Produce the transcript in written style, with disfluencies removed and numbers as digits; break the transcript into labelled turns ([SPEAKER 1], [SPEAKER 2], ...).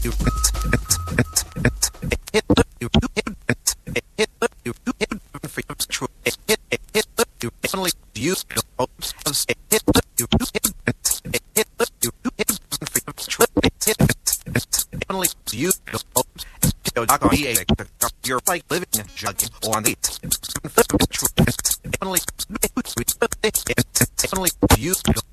[SPEAKER 1] You're like living and jugging on the definitely use